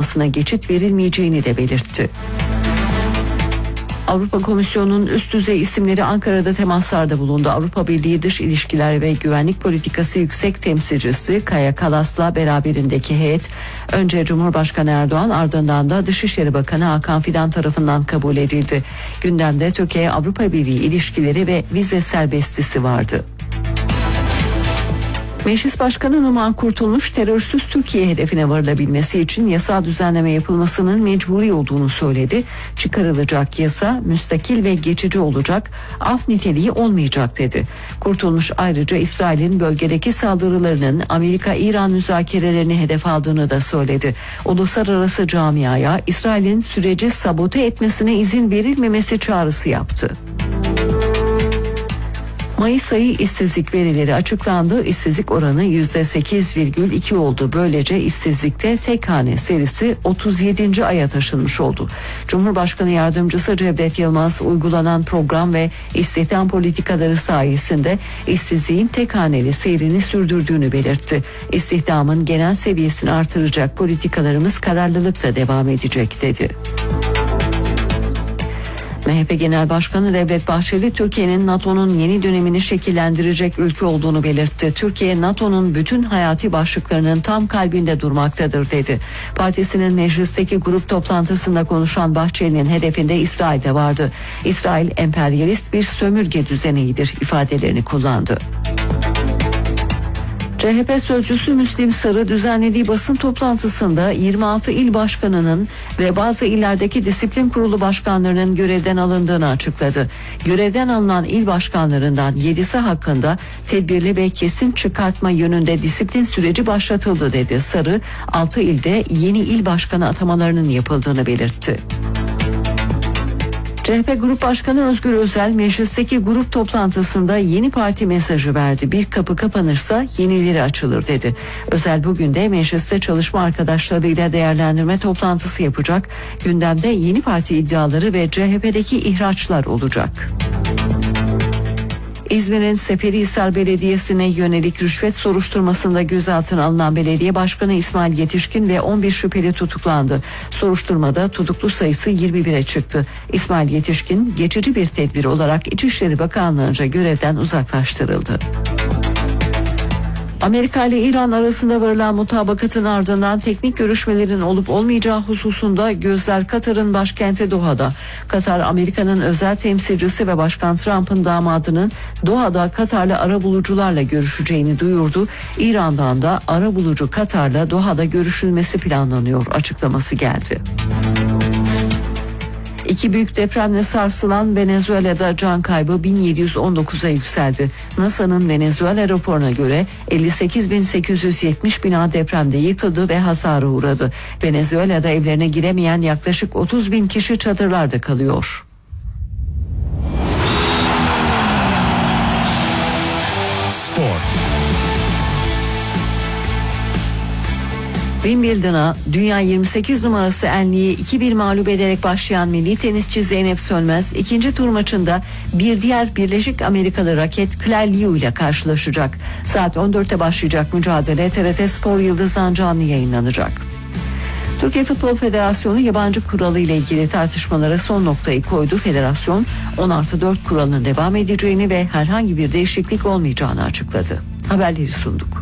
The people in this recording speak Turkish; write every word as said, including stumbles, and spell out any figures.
politikasına geçit verilmeyeceğini de belirtti. Avrupa Komisyonu'nun üst düzey isimleri Ankara'da temaslarda bulundu. Avrupa Birliği Dış İlişkiler ve Güvenlik Politikası Yüksek Temsilcisi Kaja Kallas'la beraberindeki heyet önce Cumhurbaşkanı Erdoğan, ardından da Dışişleri Bakanı Hakan Fidan tarafından kabul edildi. Gündemde Türkiye-Avrupa Birliği ilişkileri ve vize serbestisi vardı. Meclis Başkanı Numan Kurtulmuş, terörsüz Türkiye hedefine varılabilmesi için yasal düzenleme yapılmasının mecburi olduğunu söyledi. Çıkarılacak yasa müstakil ve geçici olacak, af niteliği olmayacak dedi. Kurtulmuş ayrıca İsrail'in bölgedeki saldırılarının Amerika-İran müzakerelerini hedef aldığını da söyledi. Uluslararası camiaya İsrail'in süreci sabote etmesine izin verilmemesi çağrısı yaptı. Mayıs ayı işsizlik verileri açıklandı. İşsizlik oranı yüzde sekiz virgül iki oldu. Böylece işsizlikte tek hane serisi otuz yedinci aya taşınmış oldu. Cumhurbaşkanı Yardımcısı Cevdet Yılmaz, uygulanan program ve istihdam politikaları sayesinde işsizliğin tek haneli seyrini sürdürdüğünü belirtti. İstihdamın genel seviyesini artıracak politikalarımız kararlılıkla devam edecek dedi. M H P Genel Başkanı Devlet Bahçeli, Türkiye'nin NATO'nun yeni dönemini şekillendirecek ülke olduğunu belirtti. Türkiye, NATO'nun bütün hayati başlıklarının tam kalbinde durmaktadır dedi. Partisinin meclisteki grup toplantısında konuşan Bahçeli'nin hedefinde İsrail de vardı. İsrail emperyalist bir sömürge düzenidir ifadelerini kullandı. C H P sözcüsü Müslim Sarı düzenlediği basın toplantısında yirmi altı il başkanının ve bazı illerdeki disiplin kurulu başkanlarının görevden alındığını açıkladı. Görevden alınan il başkanlarından yedisi hakkında tedbirli ve kesin çıkartma yönünde disiplin süreci başlatıldı dedi. Sarı, altı ilde yeni il başkanı atamalarının yapıldığını belirtti. C H P Grup Başkanı Özgür Özel meclisteki grup toplantısında yeni parti mesajı verdi. Bir kapı kapanırsa yenileri açılır dedi. Özel bugün de mecliste çalışma arkadaşlarıyla değerlendirme toplantısı yapacak. Gündemde yeni parti iddiaları ve C H P'deki ihraçlar olacak. İzmir'in Seferihisar Belediyesi'ne yönelik rüşvet soruşturmasında gözaltına alınan belediye başkanı İsmail Yetişkin ve on bir şüpheli tutuklandı. Soruşturmada tutuklu sayısı yirmi bire çıktı. İsmail Yetişkin geçici bir tedbir olarak İçişleri Bakanlığı'nca görevden uzaklaştırıldı. Amerika ile İran arasında varılan mutabakatın ardından teknik görüşmelerin olup olmayacağı hususunda gözler Katar'ın başkenti Doha'da. Katar, Amerika'nın özel temsilcisi ve Başkan Trump'ın damadının Doha'da Katar'la arabulucularla görüşeceğini duyurdu. İran'dan da arabulucu Katar'la Doha'da görüşülmesi planlanıyor açıklaması geldi. İki büyük depremle sarsılan Venezuela'da can kaybı bin yedi yüz on dokuza yükseldi. NASA'nın Venezuela raporuna göre elli sekiz bin sekiz yüz yetmiş bina depremde yıkıldı ve hasara uğradı. Venezuela'da evlerine giremeyen yaklaşık otuz bin kişi çadırlarda kalıyor. Spor. Wimbledon'a dünya yirmi sekiz numarası Enli'yi iki bir mağlup ederek başlayan milli tenisçi Zeynep Sönmez ikinci tur maçında bir diğer Birleşik Amerikalı raket Claire Liu ile karşılaşacak. Saat on dörtte başlayacak mücadele T R T Spor Yıldız'dan canlı yayınlanacak. Türkiye Futbol Federasyonu yabancı kuralı ile ilgili tartışmalara son noktayı koydu. Federasyon on artı dört kuralının devam edeceğini ve herhangi bir değişiklik olmayacağını açıkladı. Haberleri sunduk.